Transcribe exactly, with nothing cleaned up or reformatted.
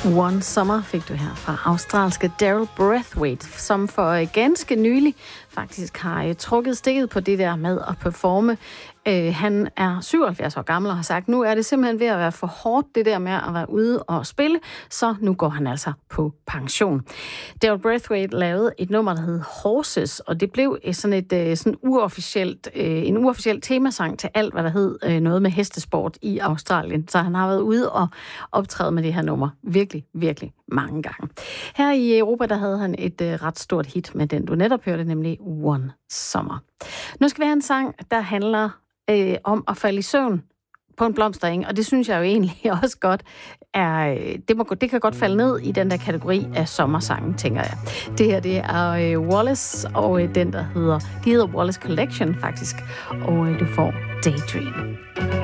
One Summer fik du her fra australske Daryl Braithwaite, som for ganske nylig faktisk har trukket stikket på det der med at performe. Øh, han er syvoghalvfjerds år gammel og har sagt, nu er det simpelthen ved at være for hårdt det der med at være ude og spille, så nu går han altså på pension. Daryl Braithwaite lavede et nummer, der hed Horses, og det blev sådan et sådan uofficielt, en uofficiel temasang til alt, hvad der hed noget med hestesport i Australien. Så han har været ude og optræde med det her nummer virkelig, virkelig mange gange. Her i Europa, der havde han et ret stort hit med den, du netop hørte, nemlig One Summer. Nu skal vi have en sang, der handler øh, om at falde i søvn på en blomstereng, og det synes jeg jo egentlig også godt er, det, må, det kan godt falde ned i den der kategori af sommersangen, tænker jeg. Det her, det er øh, Wallace, og øh, den, der hedder, de hedder Wallace Collection faktisk, og øh, du får Daydream.